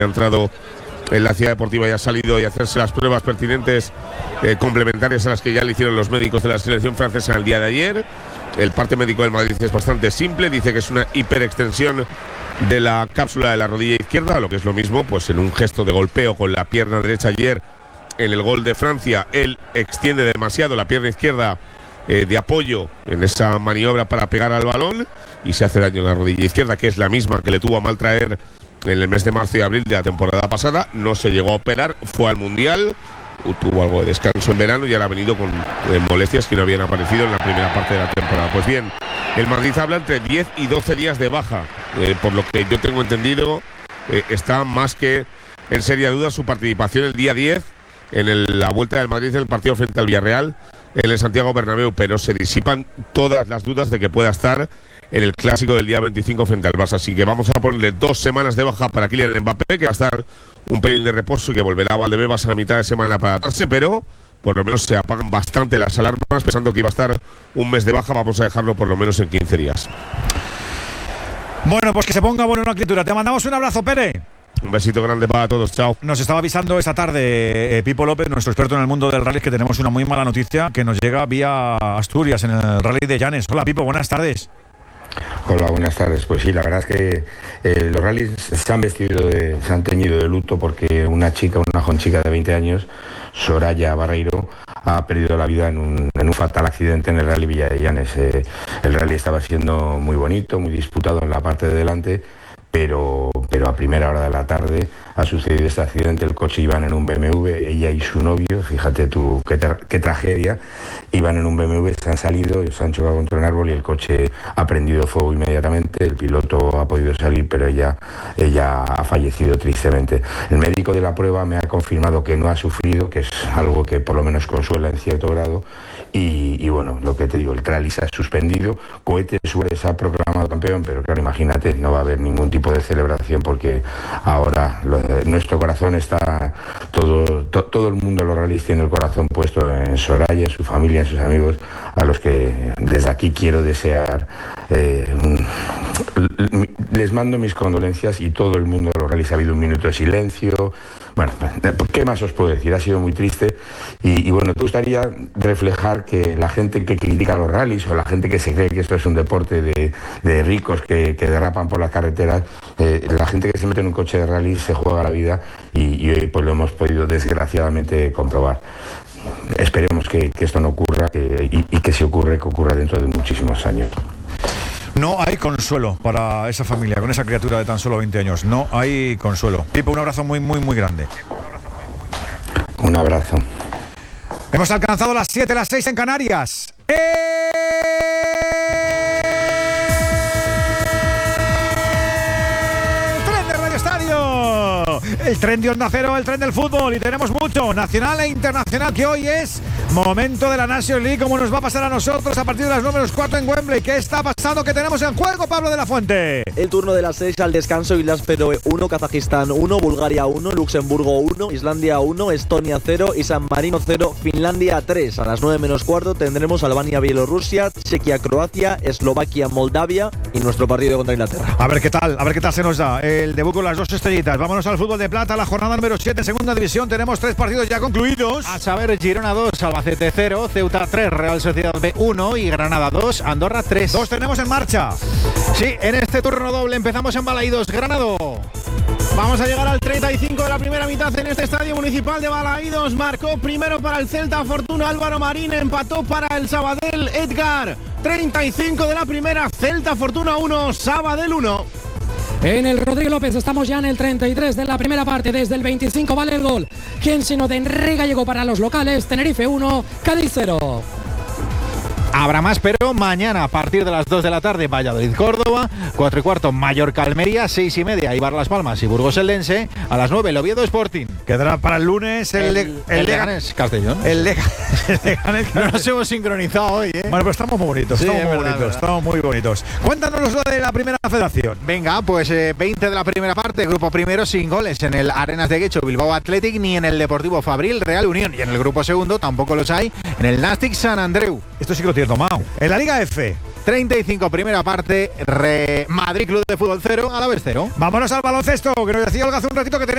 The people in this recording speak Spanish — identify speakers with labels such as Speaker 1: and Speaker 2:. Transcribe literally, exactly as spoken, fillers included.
Speaker 1: entrado en la ciudad deportiva y ha salido y hacerse las pruebas pertinentes eh, complementarias a las que ya le hicieron los médicos de la selección francesa el día de ayer. El parte médico del Madrid es bastante simple, dice que es una hiperextensión de la cápsula de la rodilla izquierda, lo que es lo mismo, pues en un gesto de golpeo con la pierna derecha ayer en el gol de Francia, él extiende demasiado la pierna izquierda eh, de apoyo en esa maniobra para pegar al balón y se hace daño en la rodilla izquierda, que es la misma que le tuvo a mal traer en el mes de marzo y abril de la temporada pasada. No se llegó a operar, fue al Mundial, tuvo algo de descanso en verano y ahora ha venido con eh, molestias que no habían aparecido en la primera parte de la temporada. Pues bien, el Madrid habla entre diez y doce días de baja, eh, por lo que yo tengo entendido, eh, está más que en seria duda su participación el día diez en el, la vuelta del Madrid en el partido frente al Villarreal en el Santiago Bernabéu, pero se disipan todas las dudas de que pueda estar en el clásico del día veinticinco frente al Barça. Así que vamos a ponerle dos semanas de baja para Kylian Mbappé, que va a estar un pelín de reposo y que volverá a Valdebebas a la mitad de semana para adaptarse, pero por lo menos se apagan bastante las alarmas, pensando que iba a estar un mes de baja. Vamos a dejarlo por lo menos en quince días.
Speaker 2: Bueno, pues que se ponga bueno una criatura. Te mandamos un abrazo, Pere.
Speaker 1: Un besito grande para todos, chao.
Speaker 2: Nos estaba avisando esta tarde eh, Pipo López, nuestro experto en el mundo del rally, que tenemos una muy mala noticia que nos llega vía Asturias en el rally de Llanes. Hola, Pipo, buenas tardes.
Speaker 3: Hola, buenas tardes. Pues sí, la verdad es que eh, los rallies se han vestido, de, se han teñido de luto porque una chica, una jovenchica de veinte años, Soraya Barreiro, ha perdido la vida en un, en un fatal accidente en el rally Villa de Llanes. Eh, el rally estaba siendo muy bonito, muy disputado en la parte de delante, pero, pero a primera hora de la tarde ha sucedido este accidente. El coche iban en un B M W, ella y su novio, fíjate tú qué, tra qué tragedia, iban en un B M W, se han salido, se han chocado contra un árbol y el coche ha prendido fuego inmediatamente. El piloto ha podido salir, pero ella, ella ha fallecido tristemente. El médico de la prueba me ha confirmado que no ha sufrido, que es algo que por lo menos consuela en cierto grado. Y, y bueno, lo que te digo, el rally se ha suspendido, Cohete Suárez se ha proclamado campeón, pero claro, imagínate, no va a haber ningún tipo de celebración porque ahora lo, nuestro corazón está, todo, to, todo el mundo de los rallies tiene el corazón puesto en Soraya, en su familia, en sus amigos, a los que desde aquí quiero desear, eh, les mando mis condolencias, y todo el mundo de los rallies ha habido un minuto de silencio. Bueno, ¿qué más os puedo decir? Ha sido muy triste y, y bueno, te gustaría reflejar que la gente que critica los rallies o la gente que se cree que esto es un deporte de, de ricos que, que derrapan por las carreteras, eh, la gente que se mete en un coche de rally se juega la vida y, y hoy pues lo hemos podido desgraciadamente comprobar. Esperemos que, que esto no ocurra que, y, y que si ocurre, que ocurra dentro de muchísimos años.
Speaker 2: No hay consuelo para esa familia, con esa criatura de tan solo veinte años. No hay consuelo. Pipo, un abrazo muy, muy, muy grande.
Speaker 3: Un abrazo.
Speaker 2: Hemos alcanzado las siete, las seis en Canarias. ¡Eh! ¡Tren de Radio Estadio! El tren de Onda Cero, el tren del fútbol. Y tenemos mucho, nacional e internacional, que hoy es momento de la National League, como nos va a pasar a nosotros a partir de las nueve menos cuatro en Wembley. ¿Qué está pasando? ¿Qué tenemos en juego, Pablo de la Fuente?
Speaker 4: El turno de las seis al descanso: Islas Feroe uno, Kazajistán uno, Bulgaria uno, Luxemburgo uno, Islandia uno, Estonia cero y San Marino cero, Finlandia tres. A las nueve menos cuarto tendremos Albania Bielorrusia, Chequia Croacia, Eslovaquia Moldavia y nuestro partido contra Inglaterra.
Speaker 2: A ver qué tal, a ver qué tal se nos da el debut con las dos estrellitas. Vámonos al fútbol de plata, la jornada número siete en segunda división. Tenemos tres partidos ya concluidos.
Speaker 5: A saber, Girona dos, Albacete cero, Ceuta tres, Real Sociedad B uno y Granada dos, Andorra tres.
Speaker 2: Dos tenemos en marcha.
Speaker 5: Sí, en este turno doble empezamos en Balaídos, Granado. Vamos a llegar al treinta y cinco de la primera mitad en este estadio municipal de Balaídos. Marcó primero para el Celta Fortuna Álvaro Marín, empató para el Sabadell Edgar. treinta y cinco de la primera, Celta Fortuna uno, Sabadell uno.
Speaker 6: En el Rodrigo López estamos ya en el treinta y tres de la primera parte. Desde el veinticinco vale el gol. ¿Quién sino de Enrique Gallego para los locales? Tenerife uno, Cádiz cero.
Speaker 5: Habrá más, pero mañana a partir de las dos de la tarde Valladolid-Córdoba, cuatro y cuarto Mallorca-Almería, seis y media Eibar Las Palmas y Burgos-Eldense, a las nueve el Oviedo Sporting.
Speaker 2: Quedará para el lunes el,
Speaker 5: el,
Speaker 2: el,
Speaker 5: el, el
Speaker 2: Leganés
Speaker 5: Castellón.
Speaker 2: El Leganés.
Speaker 5: No nos hemos sincronizado hoy, ¿eh?
Speaker 2: Bueno, pero estamos muy bonitos,
Speaker 5: sí,
Speaker 2: estamos muy
Speaker 5: verdad,
Speaker 2: bonitos, estamos muy bonitos. Cuéntanos lo de la primera federación.
Speaker 5: Venga, pues eh, veinte de la primera parte, grupo primero sin goles en el Arenas de Guecho Bilbao Athletic ni en el Deportivo Fabril Real Unión, y en el grupo segundo tampoco los hay en el Nastic San Andreu.
Speaker 2: Esto sí que lo tiene tomado. En la Liga F,
Speaker 5: treinta y cinco primera parte, Re Madrid Club de Fútbol cero, Alavés cero.
Speaker 2: Vámonos al baloncesto, que nos decía Olga hace un ratito que tenemos